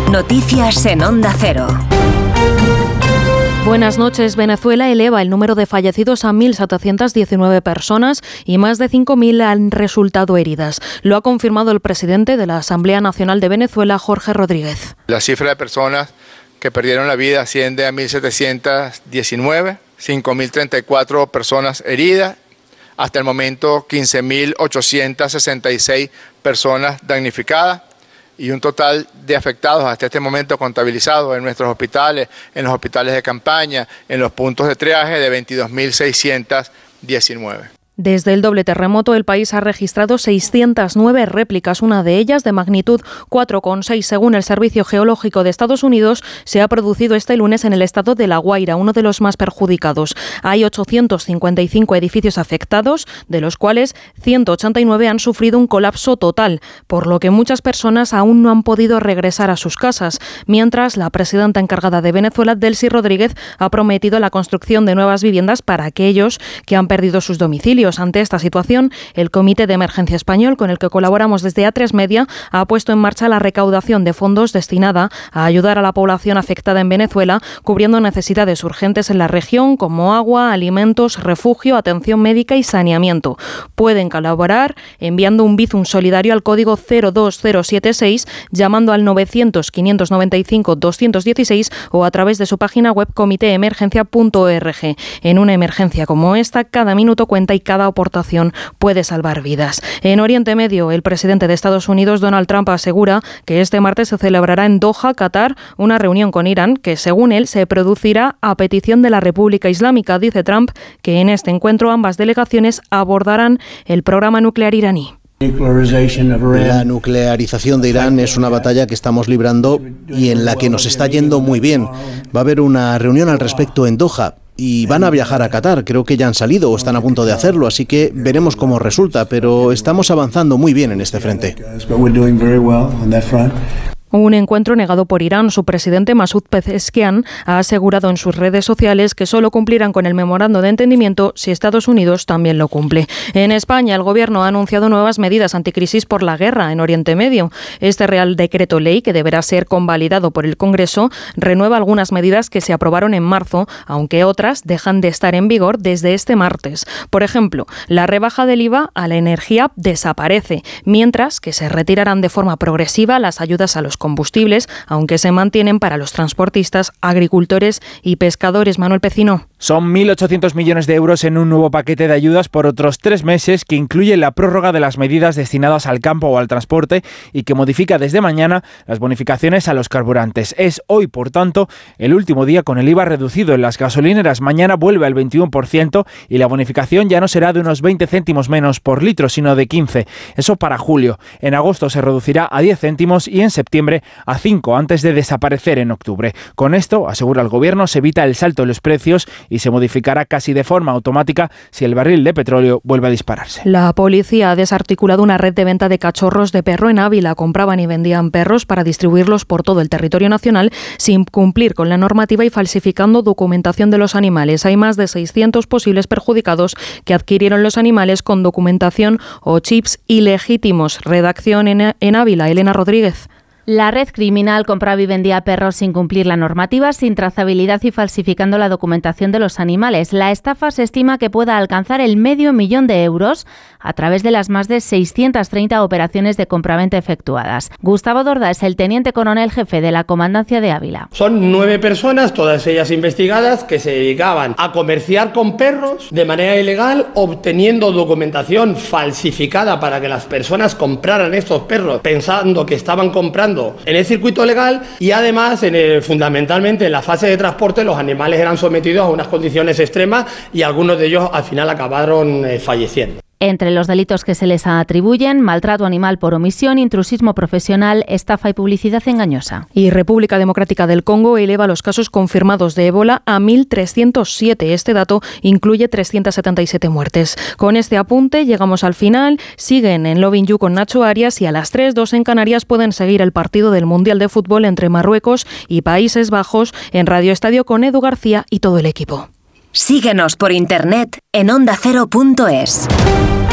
Noticias en Onda Cero. Buenas noches. Venezuela eleva el número de fallecidos a 1.719 personas y más de 5.000 han resultado heridas. Lo ha confirmado el presidente de la Asamblea Nacional de Venezuela, Jorge Rodríguez. La cifra de personas que perdieron la vida asciende a 1.719, 5.034 personas heridas. Hasta el momento, 15.866 personas damnificadas y un total de afectados hasta este momento contabilizados en nuestros hospitales, en los hospitales de campaña, en los puntos de triaje de 22.619. Desde el doble terremoto, el país ha registrado 609 réplicas. Una de ellas, de magnitud 4,6 según el Servicio Geológico de Estados Unidos, se ha producido este lunes en el estado de La Guaira, uno de los más perjudicados. Hay 855 edificios afectados, de los cuales 189 han sufrido un colapso total, por lo que muchas personas aún no han podido regresar a sus casas. Mientras, la presidenta encargada de Venezuela, Delcy Rodríguez, ha prometido la construcción de nuevas viviendas para aquellos que han perdido sus domicilios. Ante esta situación, el Comité de Emergencia Español, con el que colaboramos desde A3 Media, ha puesto en marcha la recaudación de fondos destinada a ayudar a la población afectada en Venezuela, cubriendo necesidades urgentes en la región como agua, alimentos, refugio, atención médica y saneamiento. Pueden colaborar enviando un Bizum solidario al código 02076, llamando al 900-595-216 o a través de su página web comiteemergencia.org. En una emergencia como esta, cada minuto cuenta y cada aportación puede salvar vidas. En Oriente Medio, el presidente de Estados Unidos, Donald Trump, asegura que este martes se celebrará en Doha, Qatar, una reunión con Irán que, según él, se producirá a petición de la República Islámica. Dice Trump que en este encuentro ambas delegaciones abordarán el programa nuclear iraní. La nuclearización de Irán es una batalla que estamos librando y en la que nos está yendo muy bien. Va a haber una reunión al respecto en Doha. Y van a viajar a Qatar, creo que ya han salido o están a punto de hacerlo, así que veremos cómo resulta, pero estamos avanzando muy bien en este frente. Un encuentro negado por Irán. Su presidente, Masoud Pezeshkian, ha asegurado en sus redes sociales que solo cumplirán con el memorando de entendimiento si Estados Unidos también lo cumple. En España, el Gobierno ha anunciado nuevas medidas anticrisis por la guerra en Oriente Medio. Este Real Decreto Ley, que deberá ser convalidado por el Congreso, renueva algunas medidas que se aprobaron en marzo, aunque otras dejan de estar en vigor desde este martes. Por ejemplo, la rebaja del IVA a la energía desaparece, mientras que se retirarán de forma progresiva las ayudas a los combustibles, aunque se mantienen para los transportistas, agricultores y pescadores. Manuel Pecino. Son 1.800 millones de euros en un nuevo paquete de ayudas por otros 3 meses que incluye la prórroga de las medidas destinadas al campo o al transporte y que modifica desde mañana las bonificaciones a los carburantes. Es hoy, por tanto, el último día con el IVA reducido en las gasolineras. Mañana vuelve al 21% y la bonificación ya no será de unos 20 céntimos menos por litro, sino de 15. Eso para julio. En agosto se reducirá a 10 céntimos y en septiembre a 5 antes de desaparecer en octubre. Con esto, asegura el Gobierno, se evita el salto en los precios y se modificará casi de forma automática si el barril de petróleo vuelve a dispararse. La policía ha desarticulado una red de venta de cachorros de perro en Ávila. Compraban y vendían perros para distribuirlos por todo el territorio nacional sin cumplir con la normativa y falsificando documentación de los animales. Hay más de 600 posibles perjudicados que adquirieron los animales con documentación o chips ilegítimos. Redacción en Ávila, Elena Rodríguez. La red criminal compraba y vendía perros sin cumplir la normativa, sin trazabilidad y falsificando la documentación de los animales. La estafa se estima que pueda alcanzar el $500.000 de euros a través de las más de 630 operaciones de compraventa efectuadas. Gustavo Dorda es el teniente coronel jefe de la Comandancia de Ávila. Son 9 personas, todas ellas investigadas, que se dedicaban a comerciar con perros de manera ilegal, obteniendo documentación falsificada para que las personas compraran estos perros pensando que estaban comprando en el circuito legal y además fundamentalmente en la fase de transporte los animales eran sometidos a unas condiciones extremas y algunos de ellos al final acabaron falleciendo. Entre los delitos que se les atribuyen, maltrato animal por omisión, intrusismo profesional, estafa y publicidad engañosa. Y República Democrática del Congo eleva los casos confirmados de ébola a 1.307. Este dato incluye 377 muertes. Con este apunte llegamos al final. Siguen en Lovin You con Nacho Arias y a las 3:02 en Canarias pueden seguir el partido del Mundial de Fútbol entre Marruecos y Países Bajos en Radio Estadio con Edu García y todo el equipo. Síguenos por internet en ondacero.es.